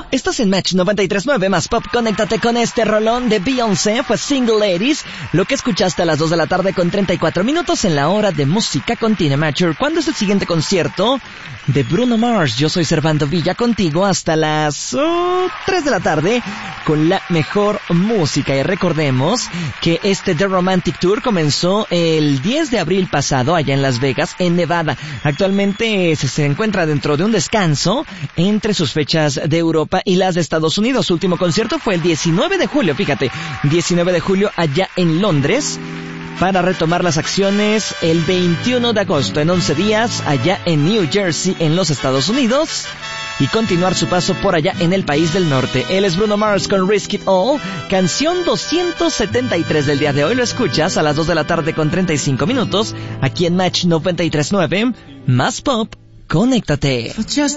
Estás en Match 93.9 más Pop. Conéctate con este rolón de Beyoncé. Fue Single Ladies. Lo que escuchaste a las 2 de la tarde con 34 minutos en la hora de música con Tina Macher. ¿Cuándo es el siguiente concierto de Bruno Mars? Yo soy Servando Villa contigo hasta las 3 de la tarde con la mejor música. Y recordemos que este The Romantic Tour comenzó el 10 de abril pasado allá en Las Vegas, en Nevada. Actualmente se encuentra dentro de un descanso entre sus fechas de Europa y las de Estados Unidos. Su último concierto fue el 19 de julio, fíjate, 19 de julio allá en Londres, para retomar las acciones el 21 de agosto, en 11 días, allá en New Jersey, en los Estados Unidos, y continuar su paso por allá en el país del norte. Él es Bruno Mars con Risk It All, canción 273 del día de hoy. Lo escuchas a las 2 de la tarde con 35 minutos, aquí en Match 93.9, más Pop. Conéctate.